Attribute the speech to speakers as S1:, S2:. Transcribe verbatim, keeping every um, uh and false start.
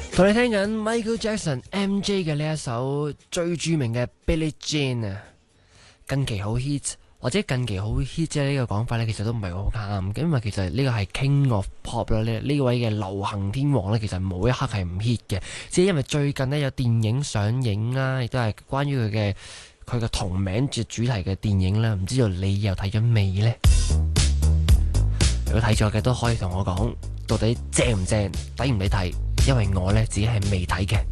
S1: 同你聽緊 Michael Jackson M J 嘅呢一首最著名嘅 Billie Jean 啊，近期好 hit， 或者近期好 hit 啫，呢個講法呢，其實都唔係好啱，因為其實呢個係 King of Pop 啦，呢呢位嘅流行天王呢，其實冇一刻係唔 hit 嘅，只係因為最近呢，有電影上映啦，亦都係關於佢嘅佢嘅同名主主題嘅電影啦，唔知道你又睇咗未呢？如果睇咗嘅都可以同我講，到底正唔正，抵唔抵睇？因為我呢，自己係未睇嘅。